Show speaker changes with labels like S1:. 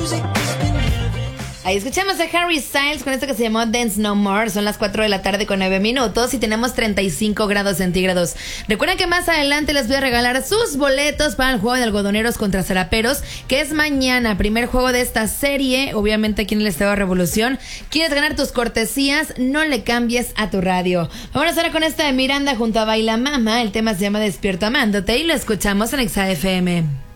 S1: Ahí escuchamos a Harry Styles con esto que se llamó Dance No More. Son las 4 de la tarde con 9 minutos y tenemos 35 grados centígrados. Recuerden que más adelante les voy a regalar sus boletos para el juego de algodoneros contra zaraperos, que es mañana, primer juego de esta serie, obviamente aquí en el Estado de Revolución. ¿Quieres ganar tus cortesías? No le cambies a tu radio. Vamos ahora con esta de Miranda junto a Baila Mama. El tema se llama Despierto Amándote y lo escuchamos en Exa FM.